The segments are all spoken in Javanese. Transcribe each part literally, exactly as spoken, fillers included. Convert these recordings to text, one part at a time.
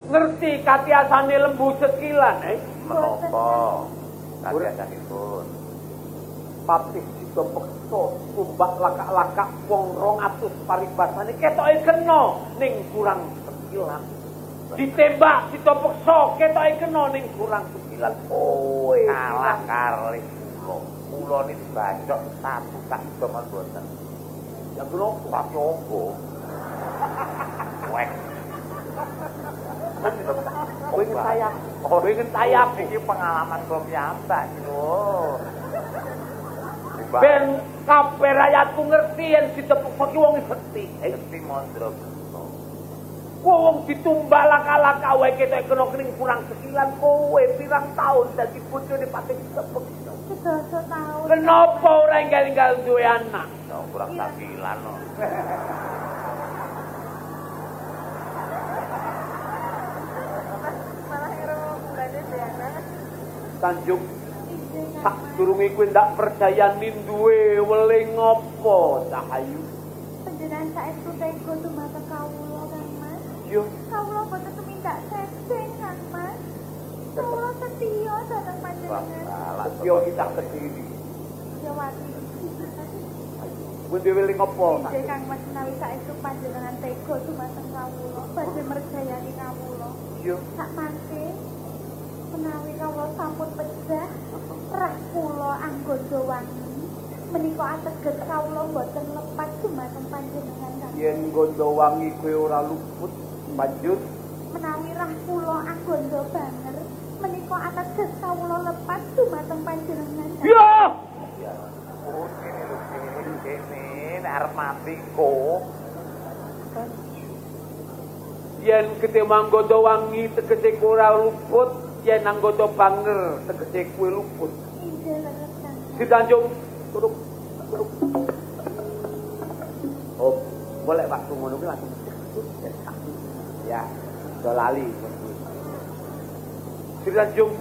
ngerti katiasane lembu sekilan, eh? Menapa katiasanipun? Papih sida peksa tumbak lakak-lakak wong rong atus paribasane ketoke kena ning kurang sekilan. Ditembak sida peksa ketoke kena ning kurang sekilan. Oh, kalah kali kula. Kula niki bacok satu tak doman boten. Ya kula Prayoga. Wek. kowe saya. Kowe saya iki pengalaman kula piyambak lho. Ben kabeh rakyatku ngerti yen ditepuk iki wong sekti. Sekti mondro. Wong ditumbak laka-laka wae ketok kena kening kurang sekilan kowe pirang taun dadi bojone pati ditepuk. Sedasa taun. Kenapa ora enggal-enggal duwe anak? No, kurang sakilan no. Malah ero mulane duwe anak. Tanjung sak durunge kowe ndak percaya nin duwe weling apa Cahayu? Panjenengan saestu tega dumateng kawula Kang Mas. Yo, Kawula boten tumindak sesing Kang Mas. Kawula setia dhateng panjenengan. yo kita kediri. Ya wati. Kowe dhewe weling apa? Nggih Kang Mas menawi saestu panjenengan tega dumateng kawula badhe merjayani kawula. Yo, Sak mangke menawi kawula sampun pejah rah kula anggodo wangi menika ateges kawula boten lepas dumateng panjenengan Kang. yen gondo wangi kowe ora luput, banjur Menawi rah kula anggodo banger menika ateges kawula lepas dumateng panjenengan Kang. yo. Oh, kene lho kene kene nek arep mati kok. Yen kete manggodo wangi tegese kowe ora luput, yen anggodo banger tegese kowe luput. Inggih leres Kang. Si Tanjung turuk turuk. Oh, boleh waktu ngono kuwi langsung. Ya, do lali. Si Tanjung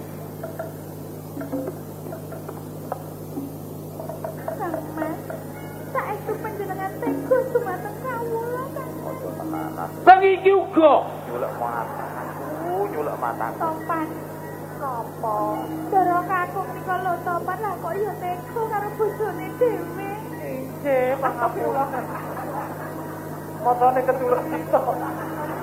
Kang Mas, saestu panjenengan tega dumateng kawula Kang. Ojo tenanan. bang iki uga. Nyulek mataku, nyulek mataku. Topan Sopo? Dara kakung nika lho Topan lah kok ya tega karo bojone dhewe. Nggih, mataku lah. Matane ketulek kita.